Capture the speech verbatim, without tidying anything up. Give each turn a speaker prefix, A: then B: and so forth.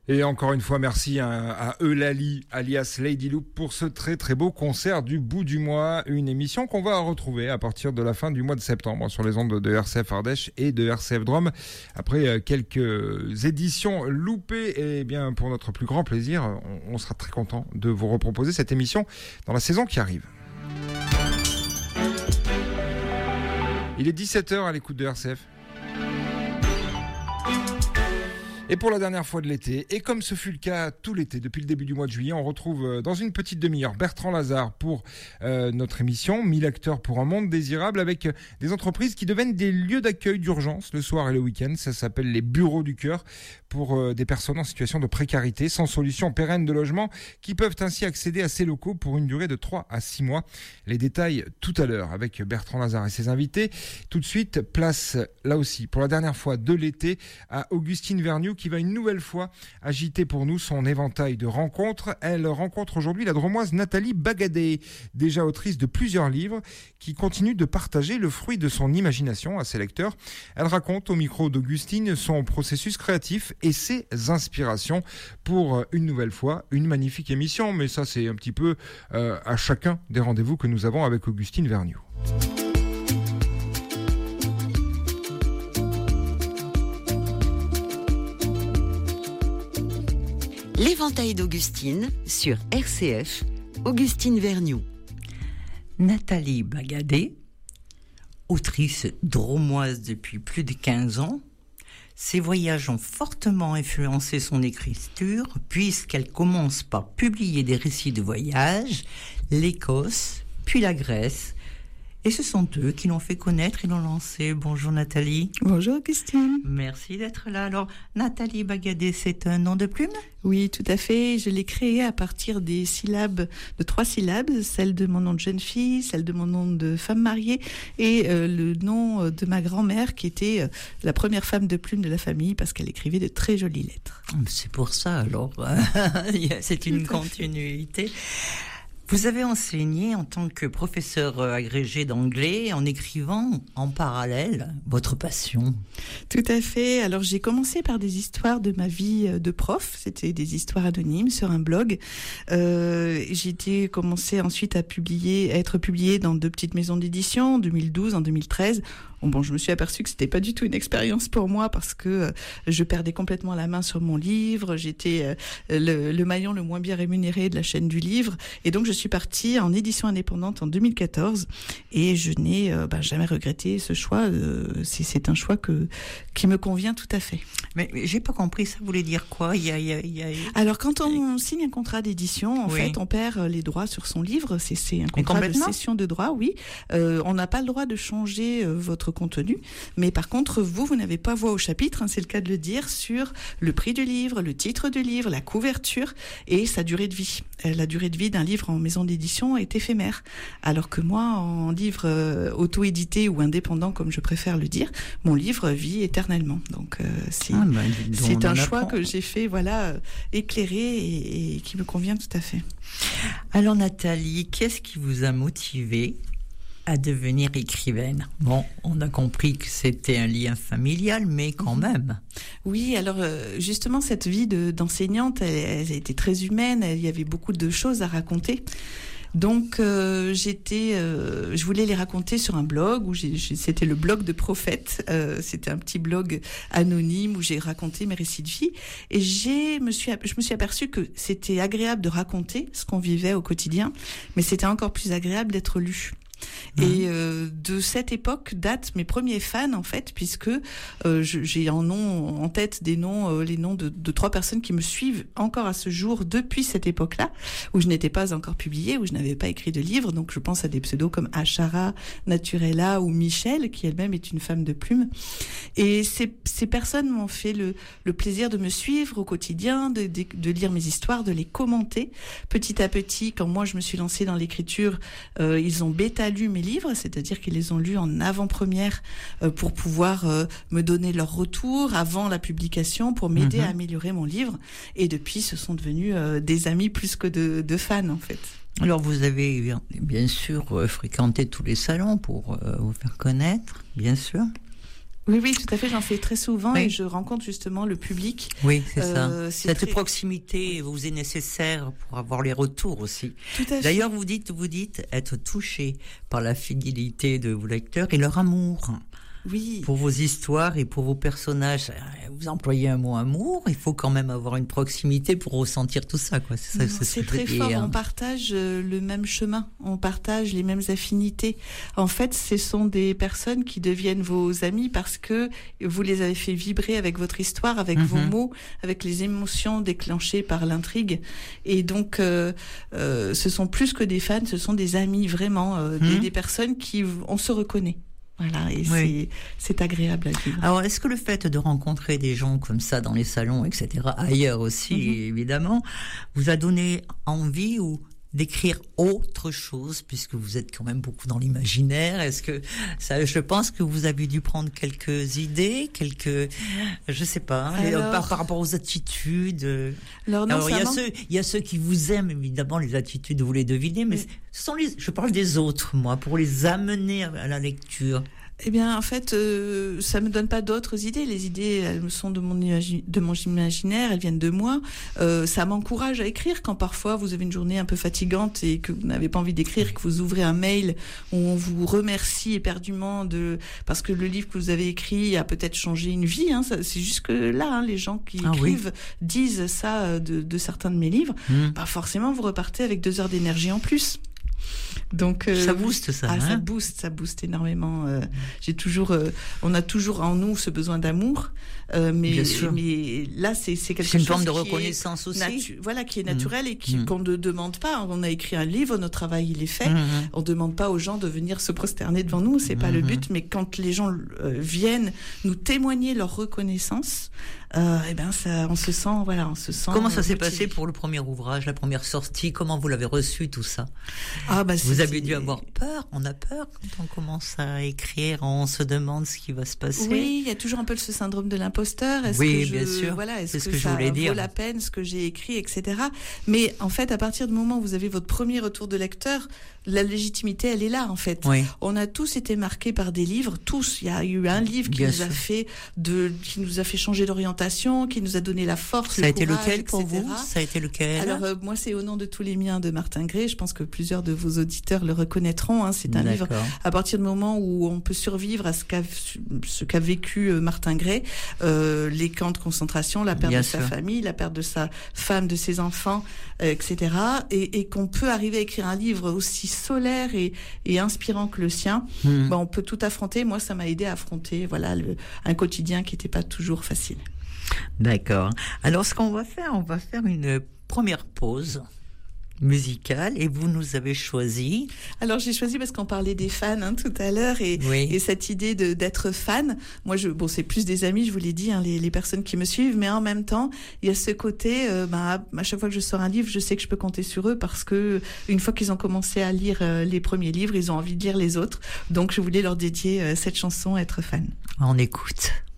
A: Et encore une fois, merci à, à Eulalie, alias Lady Loop, pour ce très très beau concert du bout du mois. Une émission qu'on va retrouver à partir de la fin du mois de septembre sur les ondes de R C F Ardèche et de R C F Drôme. Après quelques éditions loupées, et bien pour notre plus grand plaisir, on, on sera très content de vous reproposer cette émission dans la saison qui arrive. Il est dix-sept heures à l'écoute de R C F. Et pour la dernière fois de l'été, et comme ce fut le cas tout l'été, depuis le début du mois de juillet, on retrouve dans une petite demi-heure Bertrand Lazare pour euh, notre émission mille acteurs pour un monde désirable, avec des entreprises qui deviennent des lieux d'accueil d'urgence le soir et le week-end. Ça s'appelle les bureaux du cœur, pour euh, des personnes en situation de précarité, sans solution pérenne de logement, qui peuvent ainsi accéder à ces locaux pour une durée de trois à six mois. Les détails tout à l'heure avec Bertrand Lazare et ses invités. Tout de suite, place là aussi, pour la dernière fois de l'été, à Augustine Vergnoux, qui va une nouvelle fois agiter pour nous son éventail de rencontres. Elle rencontre aujourd'hui la Dromoise Nathalie Bagadé, déjà autrice de plusieurs livres, qui continue de partager le fruit de son imagination à ses lecteurs. Elle raconte au micro d'Augustine son processus créatif et ses inspirations pour une nouvelle fois une magnifique émission. Mais ça, c'est un petit peu euh, à chacun des rendez-vous que nous avons avec Augustine Vergnoux.
B: L'éventail d'Augustine sur R C F, Augustine Vergnoux.
C: Nathalie Bagadé, autrice dromoise depuis plus de quinze ans. Ses voyages ont fortement influencé son écriture, puisqu'elle commence par publier des récits de voyage, l'Écosse, puis la Grèce. Et ce sont eux qui l'ont fait connaître et l'ont lancé. Bonjour Nathalie.
D: Bonjour Augustine.
C: Merci d'être là. Alors, Nathalie Bagadé, c'est un nom de plume ?
D: Oui, tout à fait. Je l'ai créé à partir des syllabes, de trois syllabes, celle de mon nom de jeune fille, celle de mon nom de femme mariée et euh, le nom de ma grand-mère qui était euh, la première femme de plume de la famille parce qu'elle écrivait de très jolies lettres.
C: C'est pour ça alors. C'est une continuité. Vous avez enseigné en tant que professeur agrégé d'anglais en écrivant en parallèle votre passion.
D: Tout à fait. Alors j'ai commencé par des histoires de ma vie de prof. C'était des histoires anonymes sur un blog. Euh, j'ai été commencé ensuite à publier, à être publiée dans deux petites maisons d'édition en deux mille douze, en deux mille treize. Bon, je me suis aperçue que c'était pas du tout une expérience pour moi parce que euh, je perdais complètement la main sur mon livre. J'étais euh, le, le maillon le moins bien rémunéré de la chaîne du livre. Et donc, je suis partie en édition indépendante en deux mille quatorze et je n'ai euh, bah, jamais regretté ce choix. Euh, c'est, c'est un choix que, qui me convient tout à fait.
C: Mais j'ai pas compris, ça voulait dire quoi ? Il y a, il y a, il y a...
D: Alors, quand on signe un contrat d'édition, en oui. fait, on perd les droits sur son livre. C'est, c'est un contrat de cession de droits, oui. Euh, on n'a pas le droit de changer euh, votre contenu, mais par contre vous, vous n'avez pas voix au chapitre, hein, c'est le cas de le dire, sur le prix du livre, le titre du livre, la couverture et sa durée de vie. La durée de vie d'un livre en maison d'édition est éphémère, alors que moi, en livre euh, auto-édité ou indépendant, comme je préfère le dire, mon livre vit éternellement. Donc euh, c'est, ah ben, c'est un choix que j'ai fait, voilà, euh, éclairé et, et qui me convient tout à fait.
C: Alors Nathalie, qu'est-ce qui vous a motivé à devenir écrivaine? Bon, on a compris que c'était un lien familial, mais quand même.
D: Oui, alors euh, justement, cette vie de, d'enseignante, elle, elle était très humaine, il y avait beaucoup de choses à raconter. Donc euh, j'étais, euh, je voulais les raconter sur un blog où j'ai, j'ai, c'était le blog de Prophète. Euh, c'était un petit blog anonyme où j'ai raconté mes récits de vie et j'ai me suis je me suis aperçue que c'était agréable de raconter ce qu'on vivait au quotidien, mais c'était encore plus agréable d'être lu. Mmh. Et euh, de cette époque datent mes premiers fans en fait, puisque euh, je, j'ai en nom en tête des noms, euh, les noms de, de trois personnes qui me suivent encore à ce jour depuis cette époque-là, où je n'étais pas encore publiée, où je n'avais pas écrit de livre. Donc je pense à des pseudos comme Achara, Naturella ou Michel, qui elle-même est une femme de plume. Et ces, ces personnes m'ont fait le, le plaisir de me suivre au quotidien, de, de, de lire mes histoires, de les commenter. Petit à petit, quand moi je me suis lancée dans l'écriture, euh, ils ont bêta lu mes livres, c'est-à-dire qu'ils les ont lus en avant-première euh, pour pouvoir euh, me donner leur retour avant la publication, pour m'aider mmh. à améliorer mon livre. Et depuis, ce sont devenus euh, des amis plus que de, de fans, en fait.
C: Alors, vous avez bien sûr euh, fréquenté tous les salons pour euh, vous faire connaître, bien sûr.
D: Oui, oui, tout à fait. J'en fais très souvent
C: oui.
D: et je rencontre justement le public.
C: Oui, c'est euh, ça. C'est Cette
D: très...
C: proximité vous est nécessaire pour avoir les retours aussi.
D: Tout à fait.
C: D'ailleurs, vous dites, vous dites être touché par la fidélité de vos lecteurs et leur amour.
D: Oui.
C: Pour vos histoires et pour vos personnages, vous employez un mot amour, il faut quand même avoir une proximité pour ressentir tout ça, quoi. C'est, ça,
D: non, c'est, c'est très fort, dire. On partage le même chemin, on partage les mêmes affinités. En fait, ce sont des personnes qui deviennent vos amis parce que vous les avez fait vibrer avec votre histoire, avec mm-hmm. vos mots, avec les émotions déclenchées par l'intrigue. Et donc, euh, euh, ce sont plus que des fans, ce sont des amis, vraiment, euh, mm-hmm. des, des personnes qui, on se reconnaît. Voilà, et oui. c'est, c'est agréable à vivre.
C: Alors, est-ce que le fait de rencontrer des gens comme ça dans les salons, et cetera, ailleurs aussi, mm-hmm. évidemment, vous a donné envie ou d'écrire autre chose, puisque vous êtes quand même beaucoup dans l'imaginaire? Est-ce que ça, je pense que vous avez dû prendre quelques idées, quelques, je sais pas, alors, par, par rapport aux attitudes.
D: Alors, non,
C: alors il y a
D: manque...
C: ceux, il y a ceux qui vous aiment, évidemment, les attitudes, vous les devinez, mais oui. ce sont les, je parle des autres, moi, pour les amener à la lecture.
D: Eh bien, en fait, euh, ça me donne pas d'autres idées. Les idées, elles sont de mon, imagi- de mon imaginaire, elles viennent de moi. Euh, ça m'encourage à écrire quand parfois vous avez une journée un peu fatigante et que vous n'avez pas envie d'écrire, que vous ouvrez un mail où on vous remercie éperdument de parce que le livre que vous avez écrit a peut-être changé une vie. Hein, ça, c'est juste que là, hein, les gens qui
C: ah,
D: écrivent
C: oui.
D: disent ça de, de certains de mes livres. Mmh. Bah forcément, vous repartez avec deux heures d'énergie en plus. Donc euh,
C: ça booste ça.
D: Ah,
C: hein
D: ça booste, ça booste énormément. Euh, j'ai toujours, euh, on a toujours en nous ce besoin d'amour, euh, mais,
C: Bien sûr.
D: mais là c'est c'est quelque
C: c'est une
D: chose
C: forme de
D: qui
C: reconnaissance
D: est
C: aussi.
D: Natu- voilà, qui est naturel mmh. et qui,
C: mmh.
D: qu'on ne demande pas. On a écrit un livre, notre travail il est fait.
C: Mmh.
D: On demande pas aux gens de venir se prosterner devant nous, c'est mmh. pas le but. Mais quand les gens euh, viennent nous témoigner leur reconnaissance, euh, et ben ça, on se sent, voilà, on se sent.
C: Comment ça s'est
D: motivé.
C: passé pour le premier ouvrage, la première sortie? Comment vous l'avez reçu tout ça?
D: Ah bah
C: vous avez dû avoir peur. On a peur quand on commence à écrire. On se demande ce qui va se passer.
D: Oui, il y a toujours un peu ce syndrome de l'imposteur. Est-ce
C: oui,
D: que je,
C: bien sûr.
D: Voilà, est-ce
C: c'est ce
D: que,
C: que
D: ça
C: je voulais
D: vaut
C: dire.
D: la peine, ce que j'ai écrit, et cetera. Mais en fait, à partir du moment où vous avez votre premier retour de lecteur, la légitimité, elle est là, en fait.
C: Oui.
D: On a tous été marqués par des livres, tous. Il y a eu un livre qui
C: bien
D: nous
C: sûr.
D: a fait de, qui nous a fait changer d'orientation, qui nous a donné la force,
C: ça
D: le
C: a été
D: courage,
C: lequel pour
D: et cetera.
C: vous? Ça a été lequel?
D: Alors euh, moi, c'est Au nom de tous les miens de Martin Gray. Je pense que plusieurs de vos auditeurs le reconnaîtront. Hein. C'est un
C: D'accord.
D: livre à partir du moment où on peut survivre à ce qu'a ce qu'a vécu Martin Gray, euh, les camps de concentration, la perte
C: Bien
D: de
C: sûr.
D: sa famille, la perte de sa femme, de ses enfants, euh, et cetera. Et, et qu'on peut arriver à écrire un livre aussi solaire et, et inspirant que le sien. Mmh. Ben, on peut tout affronter. Moi, ça m'a aidé à affronter, voilà, le, un quotidien qui n'était pas toujours facile.
C: D'accord. Alors, ce qu'on va faire, on va faire une première pause musicale et vous nous avez choisi.
D: Alors j'ai choisi parce qu'on parlait des fans hein, tout à l'heure et,
C: oui.
D: et cette idée de d'être fan. Moi je bon c'est plus des amis, je vous l'ai dit, hein, les, les personnes qui me suivent, mais en même temps il y a ce côté euh, bah, à chaque fois que je sors un livre, je sais que je peux compter sur eux parce que une fois qu'ils ont commencé à lire euh, les premiers livres, ils ont envie de lire les autres. Donc je voulais leur dédier euh, cette chanson, Être fan.
C: On écoute.